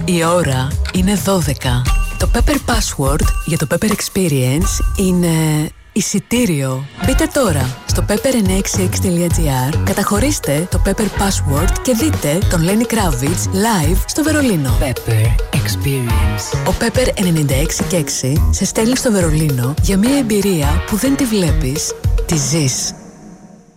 Η ώρα είναι 12. Το Pepper Password για το Pepper Experience είναι εισιτήριο. Μπείτε τώρα στο pepper966.gr, καταχωρήστε το Pepper Password και δείτε τον Lenny Kravitz live στο Βερολίνο. Pepper Experience. Ο Pepper 96,6 σε στέλνει στο Βερολίνο για μια εμπειρία που δεν τη βλέπεις, τη ζεις.